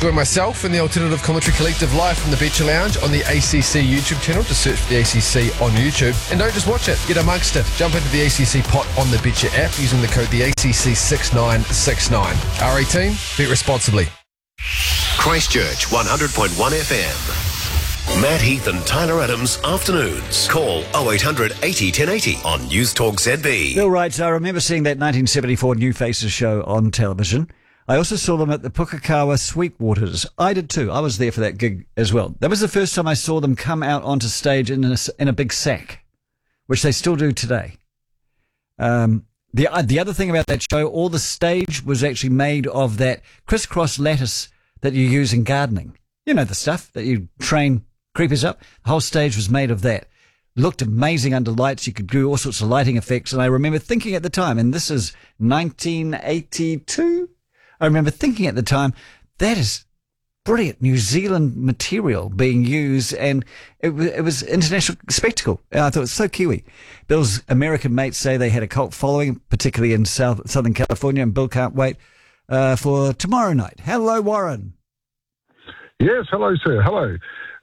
Join myself and the Alternative Commentary Collective live from the Beecher Lounge on the ACC YouTube channel. Just search for the ACC on YouTube. And don't just watch it, get amongst it. Jump into the ACC pot on the Beecher app using the code TheACC6969. RA team, be responsibly. Christchurch 100.1 FM. Matt Heath and Tyler Adams afternoons. Call 0800 80 1080 on News Talk ZB. Bill writes, I remember seeing that 1974 New Faces show on television. I also saw them at the Pukekohe Sweetwaters. I did too. I was there for that gig as well. That was the first time I saw them come out onto stage in a big sack, which they still do today. The other thing about that show, all the stage was actually made of that crisscross lattice that you use in gardening. You know, the stuff that you train creepers up. The whole stage was made of that. Looked amazing under lights. You could do all sorts of lighting effects. And I remember thinking at the time, and this is 1982, I remember thinking at the time, that is brilliant New Zealand material being used, and it was international spectacle. I thought it was so Kiwi. Bill's American mates say they had a cult following, particularly in Southern California, and Bill can't wait for tomorrow night. Hello, Warren. Yes, hello, sir. Hello.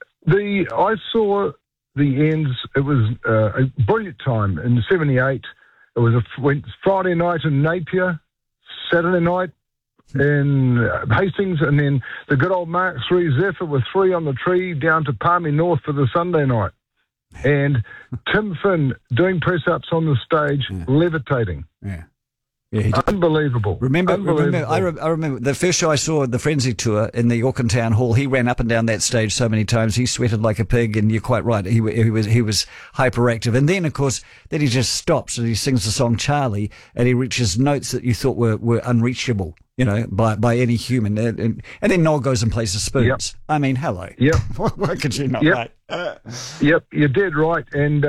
I saw the Ends. It was a brilliant time in '78. It was went Friday night in Napier, Saturday night in Hastings, and then the good old Mark III Zephyr with 3 on the tree down to Palmy North for the Sunday night. And Tim Finn doing press-ups on the stage, levitating. Yeah. Yeah, he did. Unbelievable. Remember, I remember the first show I saw, the Frenzy Tour in the Auckland Town Hall. He ran up and down that stage so many times. He sweated like a pig, and you're quite right. He was hyperactive. And then, of course, then he just stops and he sings the song Charlie, and he reaches notes that you thought were unreachable, you know, by any human. And then Noel goes and plays the spoons. Yep. I mean, hello. Yep. What could you not yep. like? Yep, you're dead right. And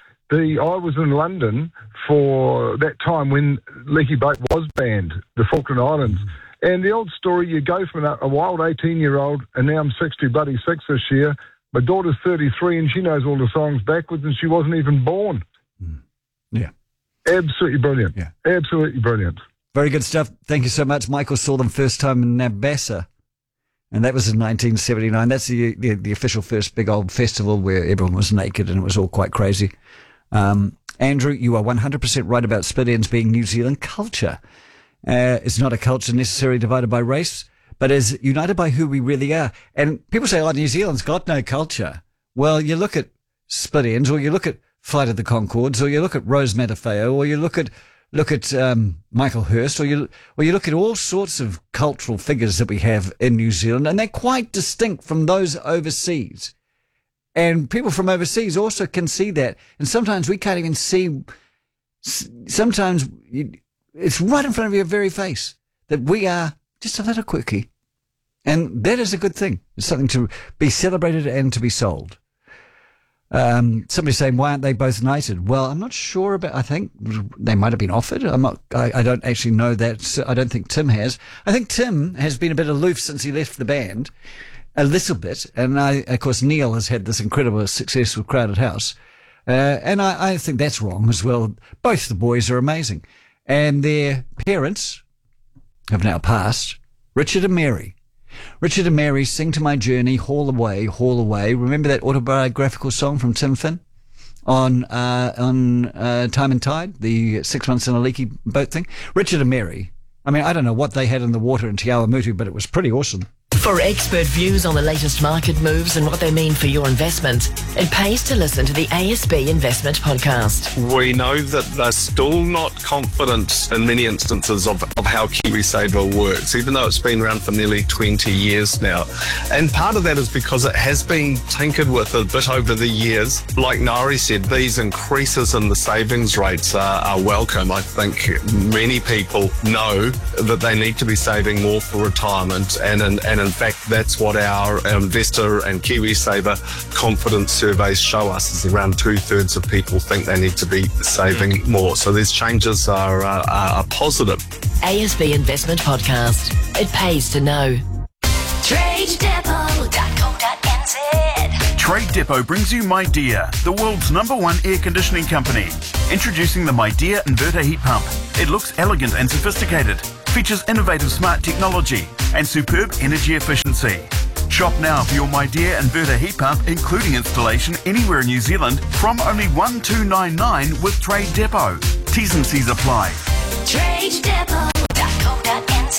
I was in London for that time when Leaky Boat was banned, the Falkland Islands. And the old story, you go from a wild 18-year-old, and now I'm 66 this year. My daughter's 33, and she knows all the songs backwards, and she wasn't even born. Yeah. Absolutely brilliant. Yeah. Absolutely brilliant. Very good stuff. Thank you so much. Michael saw them first time in Nabassa, and that was in 1979. That's the official first big old festival where everyone was naked, and it was all quite crazy. Andrew, you are 100% right about split ends being New Zealand culture. It's not a culture necessarily divided by race, but is united by who we really are. And people say, New Zealand's got no culture. Well, you look at split ends, or you look at Flight of the Conchords, or you look at Rose Matafeo, or you look at Michael Hirst, or you look at all sorts of cultural figures that we have in New Zealand, and they're quite distinct from those overseas. And people from overseas also can see that. And sometimes we can't even see, sometimes it's right in front of your very face that we are just a little quirky. And that is a good thing. It's something to be celebrated and to be sold. Somebody saying, why aren't they both knighted? Well, I'm not sure about, I think they might have been offered. I don't actually know that. I don't think Tim has. I think Tim has been a bit aloof since he left the band. A little bit, and of course Neil has had this incredible success with Crowded House, and I think that's wrong as well. Both the boys are amazing, and their parents have now passed. Richard and Mary. Richard and Mary sing to my journey, haul away, haul away. Remember that autobiographical song from Tim Finn on Time and Tide, the 6 months in a leaky boat thing? Richard and Mary. I mean, I don't know what they had in the water in Te Awamutu, but it was pretty awesome. For expert views on the latest market moves and what they mean for your investment, it pays to listen to the ASB Investment Podcast. We know that they're still not confident in many instances of how KiwiSaver works, even though it's been around for nearly 20 years now. And part of that is because it has been tinkered with a bit over the years. Like Nari said, these increases in the savings rates are welcome. I think many people know that they need to be saving more for retirement, and in fact, that's what our investor and KiwiSaver confidence surveys show us, is around 2/3 of people think they need to be saving more. So these changes are positive. ASB Investment Podcast. It pays to know. TradeDepot.co.nz. Trade Depot brings you MyDear, the world's #1 air conditioning company. Introducing the MyDear inverter heat pump. It looks elegant and sophisticated. features innovative smart technology and superb energy efficiency. Shop now for your My Dear inverter heat pump, including installation anywhere in New Zealand from only $1,299 with Trade Depot. T's and C's apply. TradeDepot.co.nz.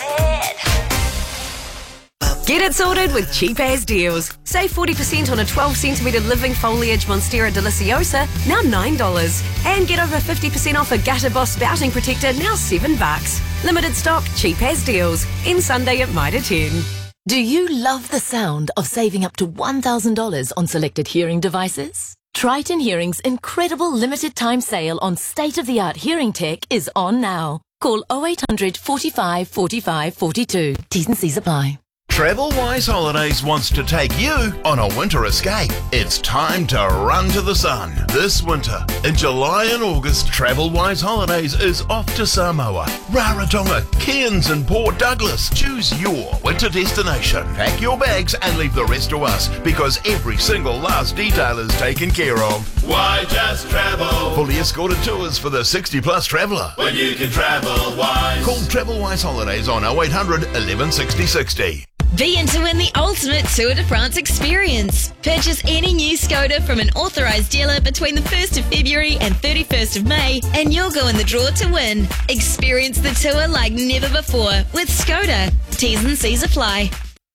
Get it sorted with Cheap As Deals. Save 40% on a 12cm living foliage Monstera Deliciosa, now $9. And get over 50% off a Gutter Boss spouting protector, now $7. Limited stock, Cheap As Deals. In Sunday at Mitre 10. Do you love the sound of saving up to $1,000 on selected hearing devices? Triton Hearing's incredible limited time sale on state-of-the-art hearing tech is on now. Call 0800 45 45 42. T's and C's apply. TravelWise Holidays wants to take you on a winter escape. It's time to run to the sun. This winter, in July and August, TravelWise Holidays is off to Samoa, Rarotonga, Cairns and Port Douglas. Choose your winter destination. Pack your bags and leave the rest to us, because every single last detail is taken care of. Why just travel? Fully escorted tours for the 60-plus traveller. When you can travel wise. Call TravelWise Holidays on 0800 11 60 60. Be in to win the ultimate Tour de France experience. Purchase any new Skoda from an authorised dealer between the 1st of February and 31st of May and you'll go in the draw to win. Experience the tour like never before with Skoda. T's and C's apply.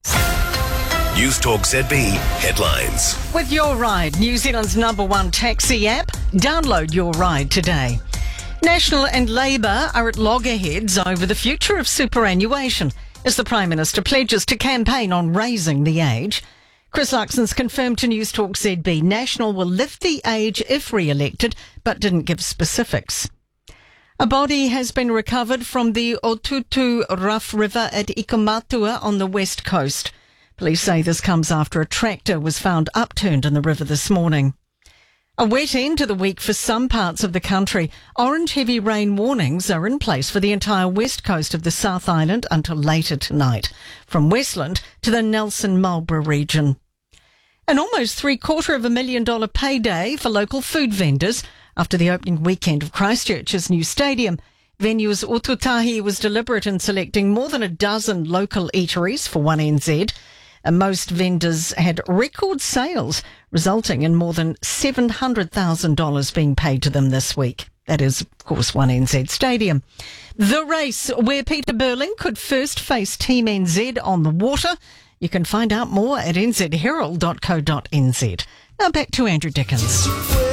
News Talk ZB headlines. With Your Ride, New Zealand's #1 taxi app, download Your Ride today. National and Labour are at loggerheads over the future of superannuation as the Prime Minister pledges to campaign on raising the age. Chris Luxon's confirmed to News Talk ZB National will lift the age if re-elected, but didn't give specifics. A body has been recovered from the Otutu Rough River at Ikumatua on the west coast. Police say this comes after a tractor was found upturned in the river this morning. A wet end to the week for some parts of the country. Orange heavy rain warnings are in place for the entire west coast of the South Island until later tonight, from Westland to the Nelson-Marlborough region. An almost $750,000 payday for local food vendors after the opening weekend of Christchurch's new stadium. Venue's Otutahi was deliberate in selecting more than a dozen local eateries for 1NZ. And most vendors had record sales, resulting in more than $700,000 being paid to them this week. That is, of course, 1NZ Stadium. The race, where Peter Burling could first face Team NZ on the water. You can find out more at nzherald.co.nz. Now back to Andrew Dickens.